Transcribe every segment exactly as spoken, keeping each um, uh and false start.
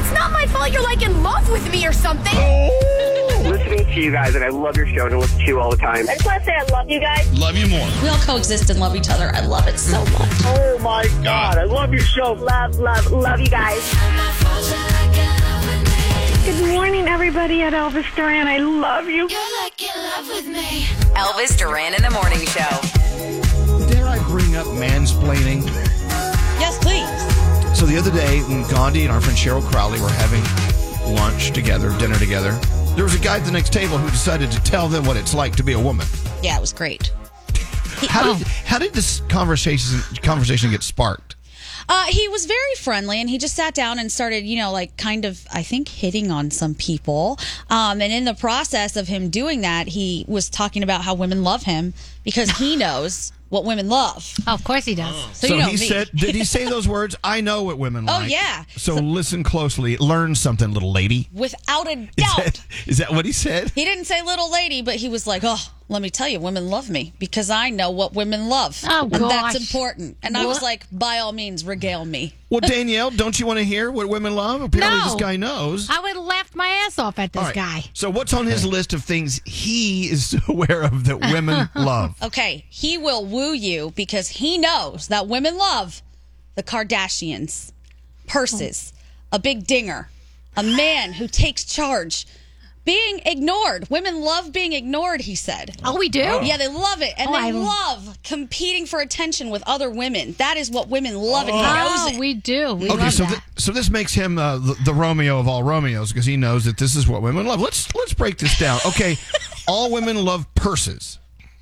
It's not my fault you're like in love with me or something. Listening to you guys, and I love your show and I listen to you all the time. I just want to say I love you guys. Love you more. We all coexist and love each other. I love it so much. Oh my God, I love your show. Love, love, love you guys. Good morning, everybody at Elvis Duran. I love you. You're like in love with me. Elvis Duran in the Morning Show. Dare I bring up mansplaining? Yes, please. So the other day, when Gandhi and our friend Cheryl Crowley were having lunch together, dinner together, there was a guy at the next table who decided to tell them what it's like to be a woman. Yeah, it was great. He, How oh. did how did this conversation conversation get sparked? Uh, he was very friendly, and he just sat down and started, you know, like kind of, I think, hitting on some people. Um, and in the process of him doing that, he was talking about how women love him because he knows what women love. Oh, of course he does. So, So, you know he me. said, did he say those words? I know what women Oh, like. yeah. So, So- listen closely. Learn something, little lady. Without a Is doubt. that, is that what he said? He didn't say little lady, but he was like, oh, let me tell you, women love me because I know what women love. Oh, and gosh. that's important. And I was What? like, by all means, regale me. Well, Danielle, don't you want to hear what women love? Apparently, No. this guy knows. I would have laughed my ass off at this All right. guy. So, what's on his list of things he is aware of that women love? Okay, he will woo you because he knows that women love the Kardashians, purses, a big dinger, a man who takes charge, being ignored. Women love being ignored, he said. Oh, we do? Yeah, they love it. And Oh, they I- love competing for attention with other women. That is what women love, and he knows Oh, it. we do. We Okay, love so that. th- so this makes him uh, the, the Romeo of all Romeos because he knows that this is what women love. Let's let's break this down. Okay, all women love purses.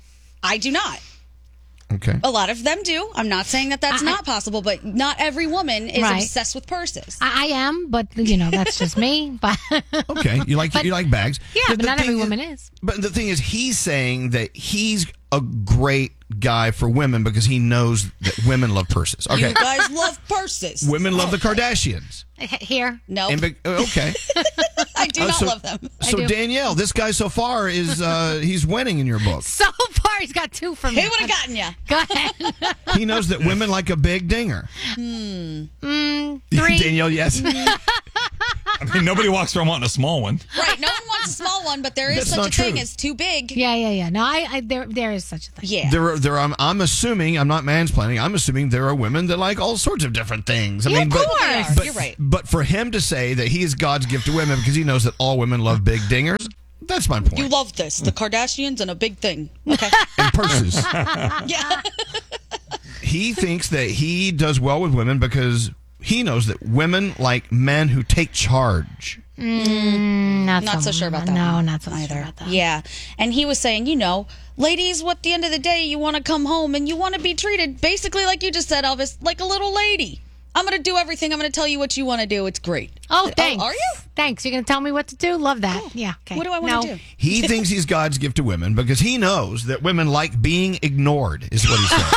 I do not. Okay. A lot of them do. I'm not saying that that's I- not possible, but not every woman is Right. obsessed with purses. I, I am, but, you know, that's just me. But Okay, you like But- you like bags. Yeah, but the not thing every is- woman is. But the thing is, he's saying that he's a great guy for women because he knows that women love purses. Okay, You guys love purses. women love the Kardashians. here. No, And be- okay, I do Oh, not so, love them. So do. Danielle, this guy so far is uh, he's winning in your book. So far, he's got two from me. Who would have gotten you? Go ahead. He knows that women like a big dinger. Mm, three. Danielle, yes. I mean, nobody walks around wanting a small one. Right. No one wants a small one, but there is That's such not a thing true. as too big. Yeah, yeah, yeah. No, I, I there, there is such a thing. Yeah. There are, there are, I'm, I'm assuming, I'm not mansplaining, I'm assuming there are women that like all sorts of different things. I Yeah, mean, of but, course. but, You're right. But for him to say that he is God's gift to women because he knows that all women love big dingers, that's my point. You love this, the Kardashians and a big thing. Okay. and purses. Yeah. He thinks that he does well with women because he knows that women like men who take charge. Mm, not Not so sure about that. No, one not so either. sure about that. Yeah. And he was saying, you know, ladies, what at the end of the day, you want to come home and you want to be treated basically like you just said, Elvis, like a little lady. I'm going to do everything. I'm going to tell you what you want to do. It's great. Oh, thanks. are you? Thanks. You're going to tell me what to do? Love that. Yeah. Okay. What do I want to No. do? He thinks he's God's gift to women because he knows that women like being ignored, is what he said.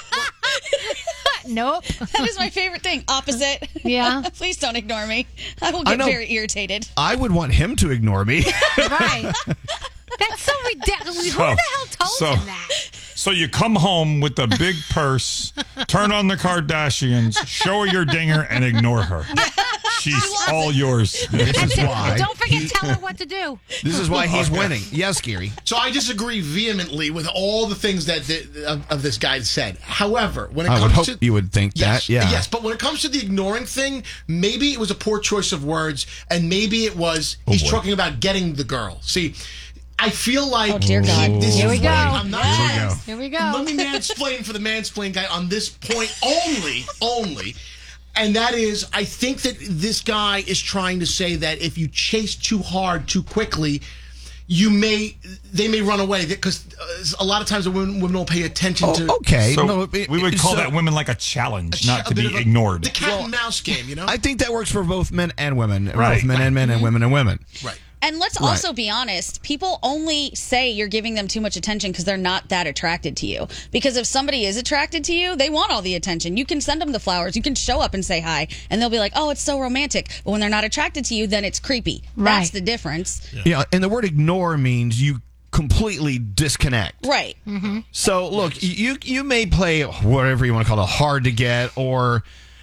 Nope. That is my favorite thing. Opposite. Yeah. Please don't ignore me. I will I get know. very irritated. I would want him to ignore me. Right. That's so ridiculous. Who So- the hell told so- him that? So you come home with a big purse, turn on the Kardashians, show her your dinger, and ignore her. She's all yours. This And is t- why. don't forget he- tell her what to do. This is why he's winning. Yes, Gary. So I disagree vehemently with all the things that the, of, of this guy said. However, when it I comes would hope to you would think yes, that. Yeah. yes, but when it comes to the ignoring thing, maybe it was a poor choice of words, and maybe it was he's boy. talking about getting the girl. See, I feel like Oh, dear God. he- this Here is we go. why I'm not. Yes. Here we go. Here we go. Let me mansplain for the mansplain guy on this point only, only. And that is, I think that this guy is trying to say that if you chase too hard, too quickly, you may, they may run away. Because a lot of times the women, women will pay attention to. Oh, okay. So No, it- we would call so- that women like a challenge, a not to bit be of a- ignored. The cat and mouse game, you know? I think that works for both men and women. Right. Both men and men and women and women. right. And let's Right. also be honest, people only say you're giving them too much attention because they're not that attracted to you. Because if somebody is attracted to you, they want all the attention. You can send them the flowers, you can show up and say hi, and they'll be like, oh, it's so romantic. But when they're not attracted to you, then it's creepy. Right. That's the difference. Yeah. And the word ignore means you completely disconnect. Right. So look, you you may play whatever you want to call it, hard to get or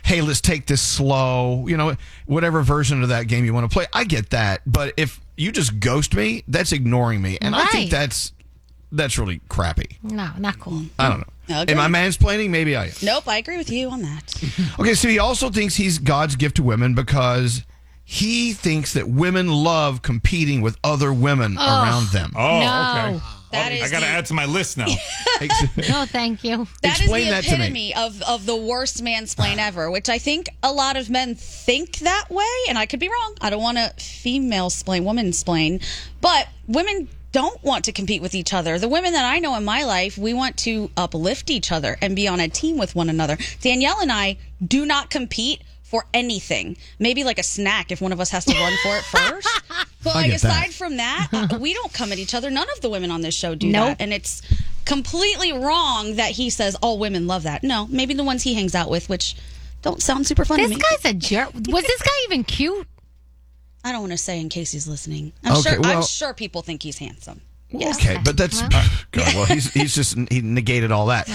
hey, let's take this slow, you know, whatever version of that game you want to play. I get that. But if you just ghost me, that's ignoring me. And I think Right. that's that's really crappy. No, not cool. I don't know. Okay. Am I mansplaining? Maybe I am. Nope, I agree with you on that. Okay, so he also thinks he's God's gift to women because he thinks that women love competing with other women around them. Oh, No. okay. That I is got to the- add to my list now. No, thank you. That is Explain the that to me. epitome of, of the worst mansplain ever, which I think a lot of men think that way, and I could be wrong. I don't want to female splain, woman splain, but women don't want to compete with each other. The women that I know in my life, we want to uplift each other and be on a team with one another. Danielle and I do not compete for anything. Maybe like a snack if one of us has to run for it first. But I like get that. aside from that, uh, we don't come at each other. None of the women on this show do Nope. that. And it's completely wrong that he says all women love that. No, maybe the ones he hangs out with, which don't sound super fun This to me. guy's a jerk. Was this guy even cute? I don't want to say in case he's listening. I'm Okay, sure well- I'm sure people think he's handsome. Yes. Okay, but that's God. Well, he's he's just he negated all that.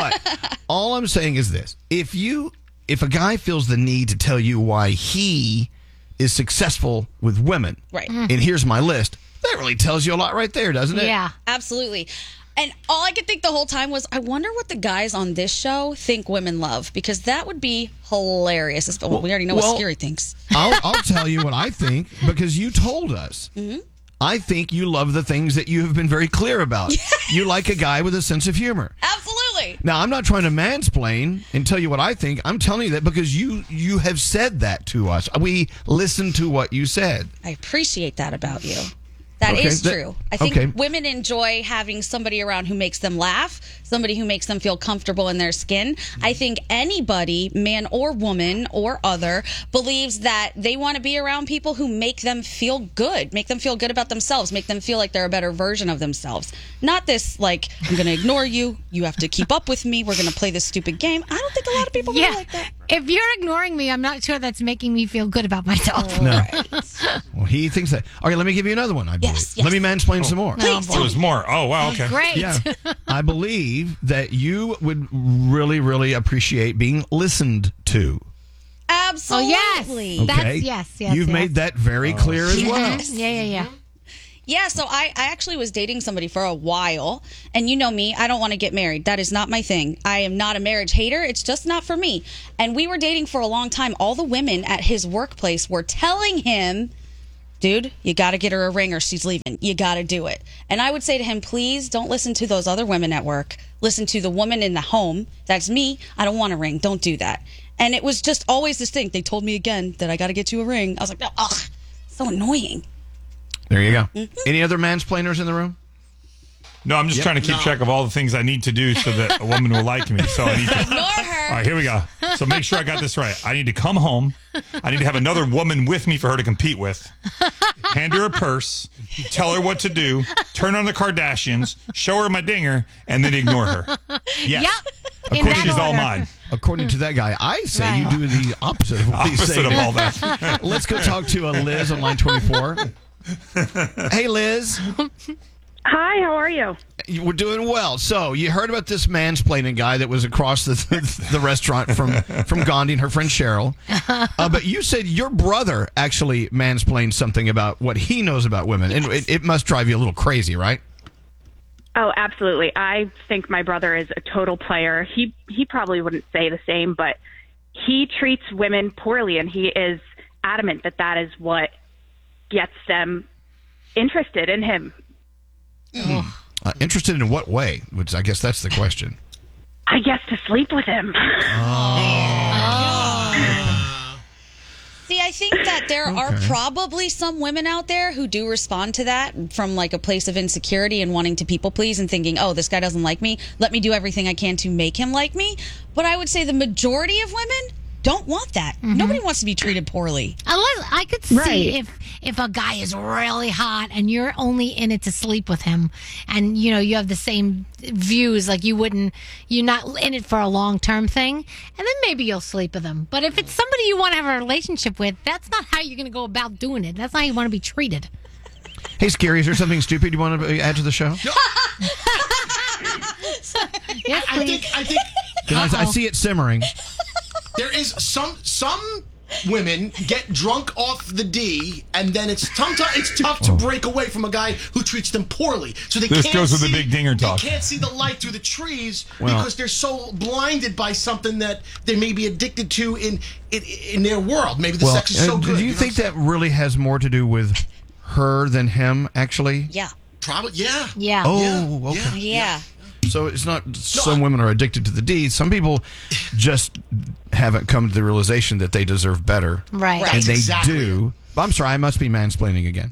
But all I'm saying is this: if you if a guy feels the need to tell you why he is successful with women, Right. and here's my list, that really tells you a lot right there, doesn't it? Yeah. Absolutely. And all I could think the whole time was, I wonder what the guys on this show think women love, because that would be hilarious. Well, we already know well- what Scary thinks. I'll, I'll tell you what I think because you told us. Mm-hmm. I think you love the things that you have been very clear about. You like a guy with a sense of humor. Absolutely. Now, I'm not trying to mansplain and tell you what I think. I'm telling you that because you you have said that to us. We listened to what you said. I appreciate that about you. That Okay, is that- true. I think okay. women enjoy having somebody around who makes them laugh, somebody who makes them feel comfortable in their skin. I think anybody, man or woman or other, believes that they want to be around people who make them feel good, make them feel good about themselves, make them feel like they're a better version of themselves. Not this, like, I'm going to ignore you. You have to keep up with me. We're going to play this stupid game. I don't think a lot of people Yeah. really like that. If you're ignoring me, I'm not sure that's making me feel good about myself. No. Well, he thinks that. Okay, let me give you another one, I believe. Yes, yes. Let me mansplain some more. Oh, There was more. Oh, wow. Okay. Great. Yeah. I believe that you would really, really appreciate being listened to. Oh, Absolutely. yes. Okay? That's, yes, yes, You've yes. made that very clear as well. Yes. Yeah, yeah, yeah. Yeah, so I, I actually was dating somebody for a while, and you know me, I don't want to get married. That is not my thing. I am not a marriage hater. It's just not for me. And we were dating for a long time. All the women at his workplace were telling him, dude, you got to get her a ring or she's leaving. You got to do it. And I would say to him, please don't listen to those other women at work. Listen to the woman in the home. That's me. I don't want a ring. Don't do that. And it was just always this thing. They told me again that I got to get you a ring. I was like, ugh, so annoying. There you go. Mm-hmm. Any other mansplainers in the room? No, I'm just trying to keep No. track of all the things I need to do so that a woman will like me. So I need to. Ignore her. All right, here we go. So make sure I got this right. I need to come home. I need to have another woman with me for her to compete with. Hand her a purse. Tell her what to do. Turn on the Kardashians. Show her my dinger, and then ignore her. Yes. Yep. Of In course, that she's all order. mine. According to that guy, I say Right. you do the opposite of what he's Opposite saying. of all that. Let's go talk to uh, Liz on line twenty-four. Hey, Liz. Hi, how are you? You- We're doing well. So you heard about this mansplaining guy that was across the the restaurant from from Gandhi and her friend Cheryl. Uh, but you said your brother actually mansplained something about what he knows about women, and it, it must drive you a little crazy, right? Oh, absolutely. I think my brother is a total player. He he probably wouldn't say the same, but he treats women poorly, and he is adamant that that is what gets them interested in him. Uh, interested in what way? Which I guess that's the question. I guess to sleep with him. See, I think that there are probably some women out there who do respond to that from like a place of insecurity and wanting to people please and thinking, oh, this guy doesn't like me. Let me do everything I can to make him like me. But I would say the majority of women don't want that. Nobody wants to be treated poorly. Unless I could see Right. if if a guy is really hot and you're only in it to sleep with him, and you know you have the same views, like you wouldn't, you're not in it for a long term thing, and then maybe you'll sleep with him. But if it's somebody you want to have a relationship with, that's not how you're going to go about doing it. That's not how you want to be treated. Hey, Scary, is there something stupid you want to add to the show? Yes, I please. think I think I, I see it simmering. There is some some women get drunk off the D, and then it's tough. It's tough to break away from a guy who treats them poorly. So they This can't goes with see, the big dinger talk. They can't see the light through the trees Well- because they're so blinded by something that they may be addicted to in in, in their world. Maybe the Well, sex is so uh, good. do you know think what I'm that really has more to do with her than him, actually? Yeah. saying? Probably, yeah. Yeah. Oh, Yeah, okay. Yeah. So it's not some women are addicted to the D. Some people just haven't come to the realization that they deserve better. Right. And they Exactly. do. I'm sorry, I must be mansplaining again.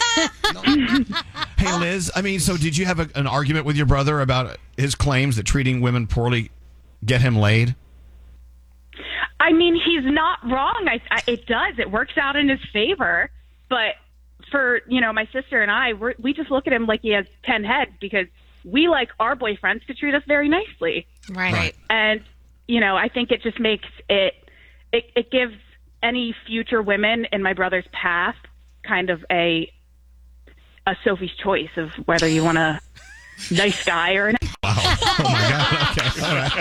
Hey, Liz, I mean, so did you have a, an argument with your brother about his claims that treating women poorly get him laid? I mean, he's not wrong. I, I, it does. It works out in his favor. But for, you know, my sister and I, we're, we just look at him like he has ten heads because we like our boyfriends to treat us very nicely. Right. Right. And, you know, I think it just makes it, it, it gives any future women in my brother's path kind of a, a Sophie's choice of whether you want a nice guy or an Oh, my God. Okay. All right.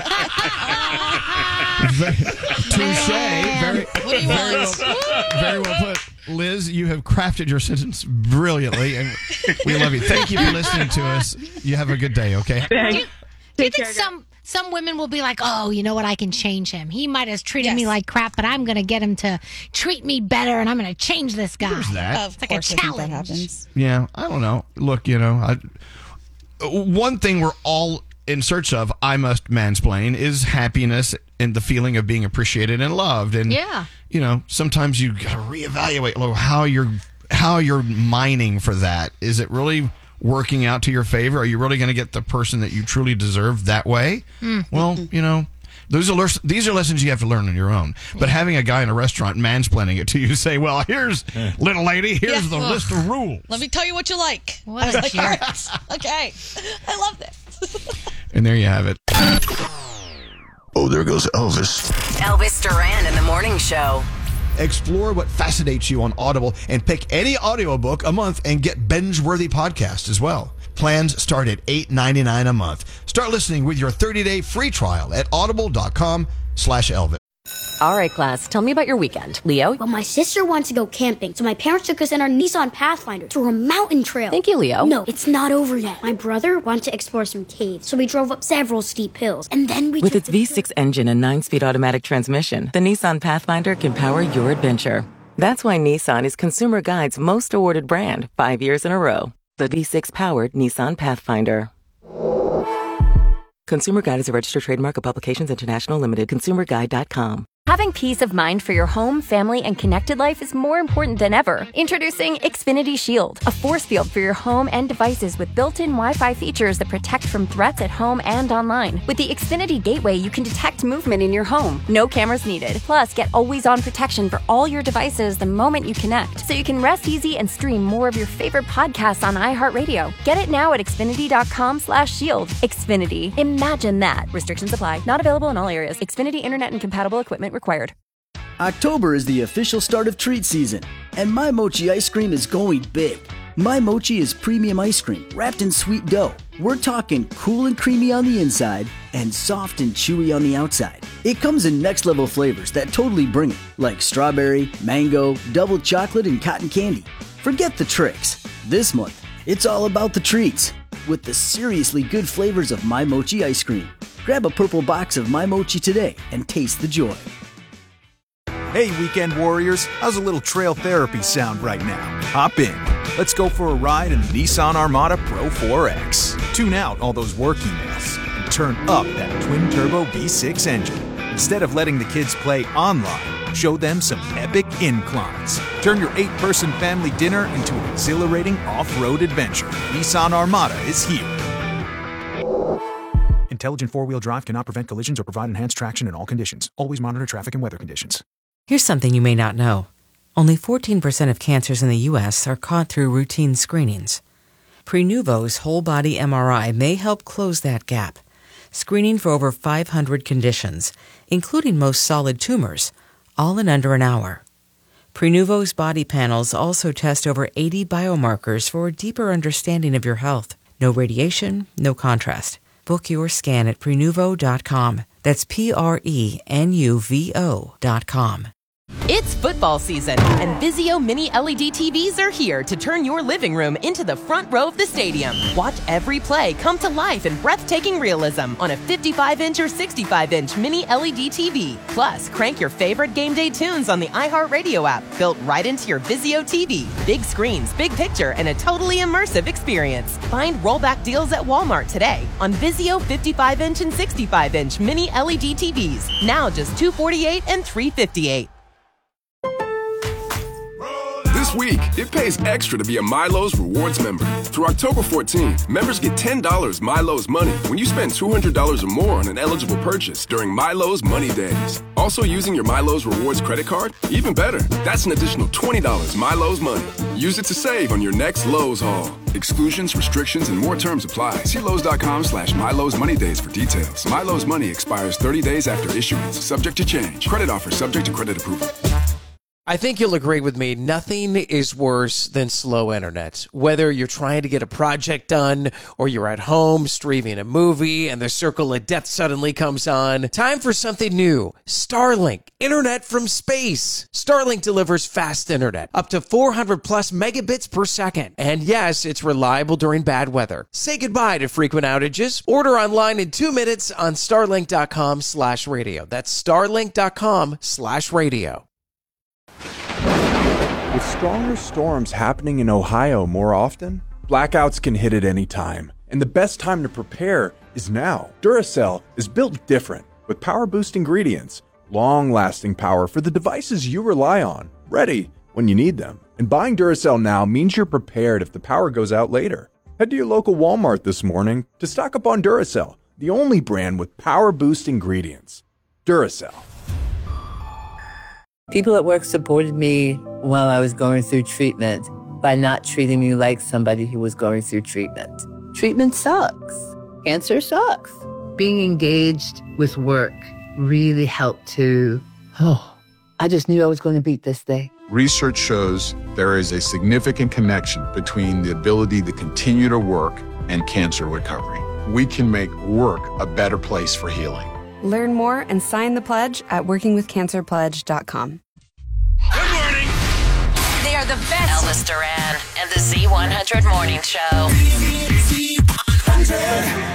Touche. Very, What do you very, want? well, very well put. Liz, you have crafted your sentence brilliantly, and we love you. Thank you for listening to us. You have a good day, okay? thing. Do you, do you Take think care, guys. some some women will be like, oh, you know what? I can change him. He might have treated Yes. me like crap, but I'm going to get him to treat me better, and I'm going to change this guy. There's that. Of like a course, I think that challenge. happens. Yeah, I don't know. Look, you know, I, one thing we're all in search of, I must mansplain, is happiness and the feeling of being appreciated and loved. And Yeah. you know, sometimes you got to reevaluate like, how you're how you're mining for that. Is it really working out to your favor? Are you really going to get the person that you truly deserve that way? Well, you know. Those are les- these are lessons you have to learn on your own. But having a guy in a restaurant mansplaining it to you, say, "Well, here's little lady, here's Yeah. the list of rules," Let me tell you what you like. What I was a like, jerk. all right, okay. I love this. and there you have it. Oh, there goes Elvis. Elvis Duran in the morning show. Explore what fascinates you on Audible and pick any audiobook a month and get binge-worthy podcasts as well. Plans start at eight ninety-nine a month. Start listening with your thirty-day free trial at audible.com slash Elvis. All right, class, tell me about your weekend. Leo? Well, my sister wants to go camping, so my parents took us in our Nissan Pathfinder through a mountain trail. Thank you, Leo. No, it's not over yet. My brother wanted to explore some caves, so we drove up several steep hills, and then we With took its V six engine and nine-speed automatic transmission, the Nissan Pathfinder can power your adventure. That's why Nissan is Consumer Guide's most awarded brand five years in a row. The V six-powered Nissan Pathfinder. Consumer Guide is a registered trademark of Publications International Limited. consumer guide dot com. Having peace of mind for your home, family, and connected life is more important than ever. Introducing Xfinity Shield, a force field for your home and devices with built-in Wi-Fi features that protect from threats at home and online. With the Xfinity Gateway, you can detect movement in your home. No cameras needed. Plus, get always-on protection for all your devices the moment you connect, so you can rest easy and stream more of your favorite podcasts on iHeartRadio. Get it now at Xfinity.com slash shield. Xfinity. Imagine that. Restrictions apply. Not available in all areas. Xfinity Internet and compatible equipment required. October is the official start of treat season, and My Mochi ice cream is going big. My Mochi is premium ice cream wrapped in sweet dough. We're talking cool and creamy on the inside and soft and chewy on the outside. It comes in next level flavors that totally bring it, like strawberry, mango, double chocolate, and cotton candy. Forget the tricks. This month, it's all about the treats with the seriously good flavors of My Mochi ice cream. Grab a purple box of My Mochi today and taste the joy. Hey, weekend warriors, how's a little trail therapy sound right now? Hop in. Let's go for a ride in the Nissan Armada Pro four X. Tune out all those work emails and turn up that twin-turbo V six engine. Instead of letting the kids play online, show them some epic inclines. Turn your eight-person family dinner into an exhilarating off-road adventure. Nissan Armada is here. Intelligent four-wheel drive cannot prevent collisions or provide enhanced traction in all conditions. Always monitor traffic and weather conditions. Here's something you may not know. Only fourteen percent of cancers in the U S are caught through routine screenings. Prenuvo's whole-body M R I may help close that gap, screening for over five hundred conditions, including most solid tumors, all in under an hour. Prenuvo's body panels also test over eighty biomarkers for a deeper understanding of your health. No radiation, no contrast. Book your scan at Prenuvo dot com. That's P R E N U V O dot com. It's football season, and Vizio Mini L E D T Vs are here to turn your living room into the front row of the stadium. Watch every play come to life in breathtaking realism on a fifty-five inch or sixty-five inch Mini L E D T V. Plus, crank your favorite game day tunes on the iHeartRadio app, built right into your Vizio T V. Big screens, big picture, and a totally immersive experience. Find rollback deals at Walmart today on Vizio fifty-five inch and sixty-five inch Mini L E D T Vs. Now just two hundred forty-eight dollars and three hundred fifty-eight dollars. This week, it pays extra to be a Milo's Rewards member. Through October fourteenth, members get ten dollars Milo's Money when you spend two hundred dollars or more on an eligible purchase during Milo's Money Days. Also using your Milo's Rewards credit card? Even better, that's an additional twenty dollars Milo's Money. Use it to save on your next Lowe's haul. Exclusions, restrictions, and more terms apply. See Lowe's.com slash Milo's Money Days for details. Milo's Money expires thirty days after issuance, subject to change. Credit offer subject to credit approval. I think you'll agree with me, nothing is worse than slow internet. Whether you're trying to get a project done or you're at home streaming a movie and the circle of death suddenly comes on, time for something new. Starlink, internet from space. Starlink delivers fast internet, up to four hundred plus megabits per second. And yes, it's reliable during bad weather. Say goodbye to frequent outages. Order online in two minutes on starlink.com slash radio. That's starlink.com slash radio. With stronger storms happening in Ohio more often, blackouts can hit at any time, and the best time to prepare is now. Duracell is built different, with power-boost ingredients, long-lasting power for the devices you rely on, ready when you need them. And buying Duracell now means you're prepared if the power goes out later. Head to your local Walmart this morning to stock up on Duracell, the only brand with power-boost ingredients. Duracell. People at work supported me while I was going through treatment by not treating me like somebody who was going through treatment. Treatment sucks. Cancer sucks. Being engaged with work really helped to, oh, I just knew I was going to beat this thing. Research shows there is a significant connection between the ability to continue to work and cancer recovery. We can make work a better place for healing. Learn more and sign the pledge at working with cancer pledge dot com. Good morning. They are the best. Elvis Duran and the Z one hundred Morning Show. Z one hundred.